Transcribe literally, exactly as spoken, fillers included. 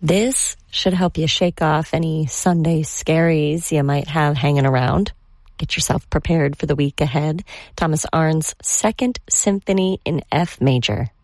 This should help you shake off any Sunday scaries you might have hanging around. Get yourself prepared for the week ahead. Thomas Arndt's Second Symphony in F Major.